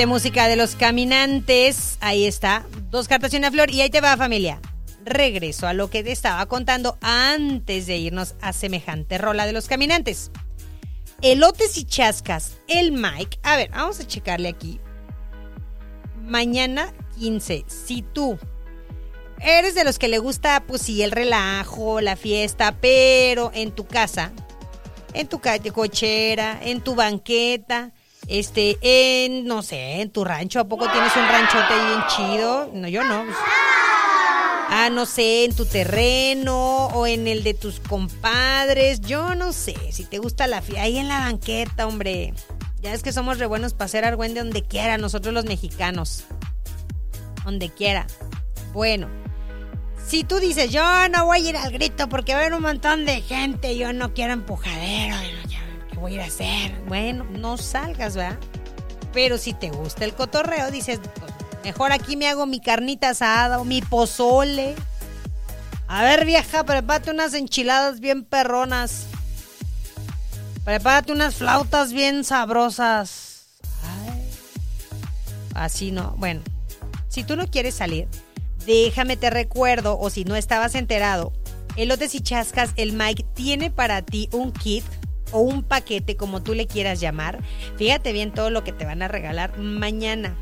De música de Los Caminantes, ahí está, 2 cartas y una flor, y ahí te va, familia. Regreso a lo que te estaba contando antes de irnos a semejante rola de Los Caminantes. Elotes y chascas, el Mike. A ver, vamos a checarle aquí. Mañana 15, si tú eres de los que le gusta, pues sí, el relajo, la fiesta, pero en tu casa, en tu cochera, en tu banqueta, no sé, en tu rancho, ¿a poco tienes un ranchote ahí bien chido? No, yo no. No sé, en tu terreno o en el de tus compadres, yo no sé, si te gusta la fiesta, ahí en la banqueta, hombre. Ya es que somos re buenos para hacer argüende donde quiera, nosotros los mexicanos. Donde quiera. Bueno, si tú dices, yo no voy a ir al grito porque va a haber un montón de gente, yo no quiero empujadero, ¿qué voy a ir a hacer? Bueno, no salgas, ¿verdad? Pero si te gusta el cotorreo, dices, pues, mejor aquí me hago mi carnita asada o mi pozole. A ver, vieja, prepárate unas enchiladas bien perronas. Prepárate unas flautas bien sabrosas. Ay, así no. Bueno, si tú no quieres salir, déjame te recuerdo, o si no estabas enterado, Elotes y Chascas, el Mike, tiene para ti un kit o un paquete, como tú le quieras llamar. Fíjate bien todo lo que te van a regalar mañana.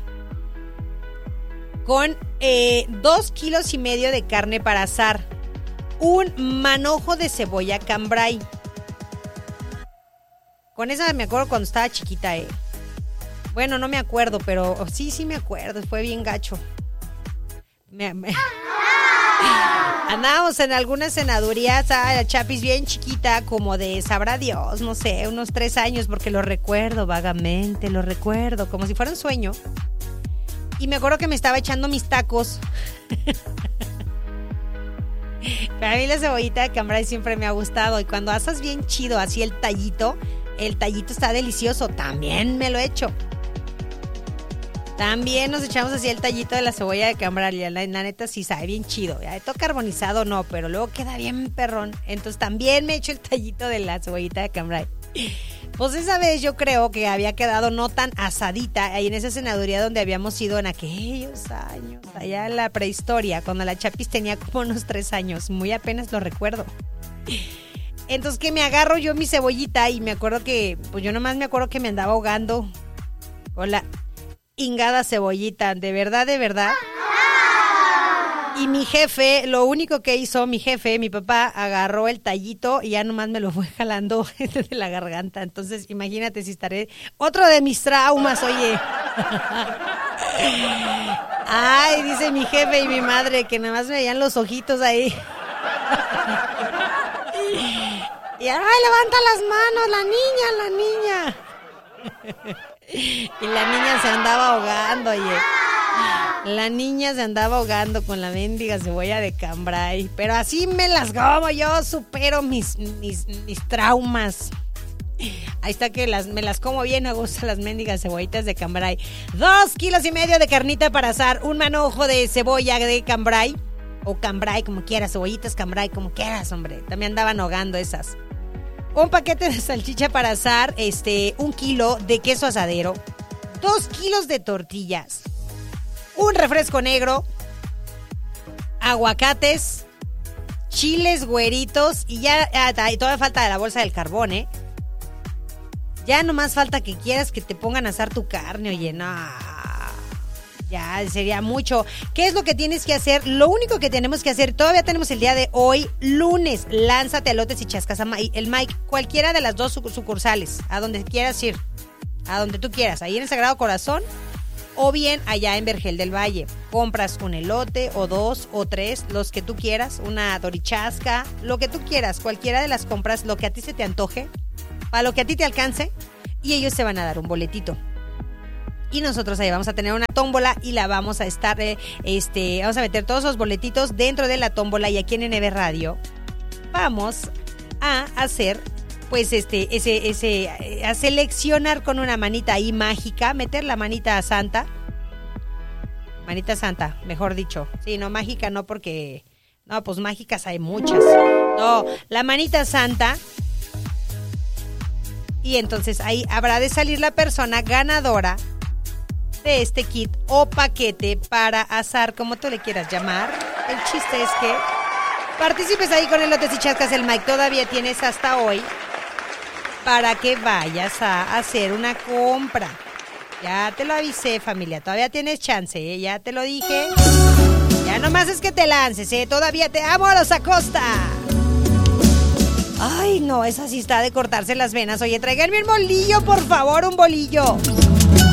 Con 2 kilos y medio de carne para asar, un manojo de cebolla cambray. Con esa me acuerdo cuando estaba chiquita, Bueno, no me acuerdo, pero sí me acuerdo, fue bien gacho. Andábamos en algunas cenadurías, la Chapis bien chiquita, como de, sabrá Dios, no sé, unos 3 años, porque lo recuerdo vagamente, como si fuera un sueño. Y me acuerdo que me estaba echando mis tacos. Para mí la cebollita de cambray siempre me ha gustado. Y cuando asas bien chido, así el tallito está delicioso. También me lo he hecho. También nos echamos así el tallito de la cebolla de cambray. La neta sí sabe bien chido. Ya, todo carbonizado no, pero luego queda bien perrón. Entonces también me echo el tallito de la cebollita de cambray. Pues esa vez yo creo que había quedado no tan asadita ahí en esa cenaduría donde habíamos ido en aquellos años, allá en la prehistoria, cuando la Chapis tenía como unos 3 años, muy apenas lo recuerdo. Entonces que me agarro yo mi cebollita y me acuerdo que, pues yo nomás me acuerdo que me andaba ahogando con la hingada cebollita, de verdad. Y mi jefe, lo único que hizo mi papá, agarró el tallito y ya nomás me lo fue jalando de la garganta. Entonces, imagínate si estaré... Otro de mis traumas, oye. Ay, dice mi jefe y mi madre que nada más me veían los ojitos ahí. Y ay, levanta las manos, la niña. Y la niña se andaba ahogando, oye. La niña se andaba ahogando con la mendiga cebolla de cambray. Pero así me las como, yo supero mis traumas. Ahí está que me las como bien, me gustan las mendigas cebollitas de cambray. 2 kilos y medio de carnita para asar, un manojo de cebolla de cambray. O cambray, como quieras, cebollitas cambray, como quieras, hombre. También andaban ahogando esas. Un paquete de salchicha para asar, 1 kilo de queso asadero, 2 kilos de tortillas, un refresco negro, aguacates, chiles güeritos y ya todavía falta de la bolsa del carbón, Ya nomás falta que quieras que te pongan a asar tu carne, oye, no. Ya sería mucho. ¿Qué es lo que tienes que hacer? Lo único que tenemos que hacer, todavía tenemos el día de hoy, lunes, lánzate a Elotes y Chascas, el Mike, cualquiera de las 2 sucursales, a donde quieras ir, a donde tú quieras, ahí en el Sagrado Corazón, o bien allá en Vergel del Valle. Compras un elote, o 2, o 3, los que tú quieras, una dorichasca, lo que tú quieras, cualquiera de las compras, lo que a ti se te antoje, para lo que a ti te alcance, y ellos te van a dar un boletito. Y nosotros ahí vamos a tener una tómbola y la vamos a estar, vamos a meter todos los boletitos dentro de la tómbola, y aquí en NB Radio vamos a hacer, pues, a seleccionar con una manita ahí mágica, meter la manita santa, mejor dicho. Sí, no, mágica no, porque, no, pues mágicas hay muchas. No, la manita santa. Y entonces ahí habrá de salir la persona ganadora de este kit o paquete para asar, como tú le quieras llamar. El chiste es que participes ahí con elotes y chascas el Mike. Todavía tienes hasta hoy para que vayas a hacer una compra. Ya te lo avisé, familia. Todavía tienes chance, ¿eh? Ya te lo dije. Ya nomás es que te lances, ¿eh? Todavía te amo a los Acosta. Ay, no, esa sí está de cortarse las venas. Oye, tráiganme un bolillo, por favor, un bolillo.